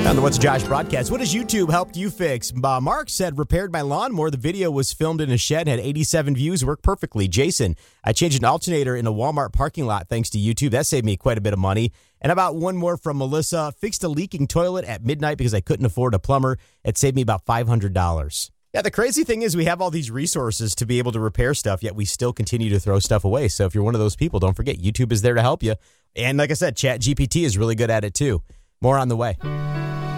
On the What's Josh broadcast, what has YouTube helped you fix? Mark said, repaired my lawnmower. The video was filmed in a shed, had 87 views, worked perfectly. Jason, I changed an alternator in a Walmart parking lot thanks to YouTube. That saved me quite a bit of money. And about one more from Melissa, fixed a leaking toilet at midnight because I couldn't afford a plumber. It saved me about $500. Yeah, the crazy thing is we have all these resources to be able to repair stuff, yet we still continue to throw stuff away. So if you're one of those people, don't forget, YouTube is there to help you. And like I said, ChatGPT is really good at it too. More on the way.